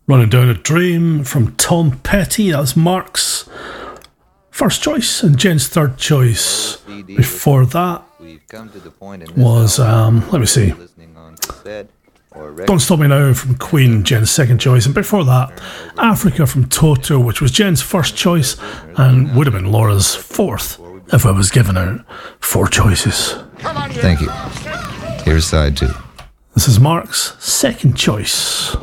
Running Down a Dream from Tom Petty. That was Mark's first choice and Jen's third choice. Before that was, let me see, Don't Stop Me Now from Queen, Jen's second choice. And before that, Africa from Toto, which was Jen's first choice and would have been Laura's fourth if I was given out 4 choices. Thank you. Here's side 2. This is Mark's second choice.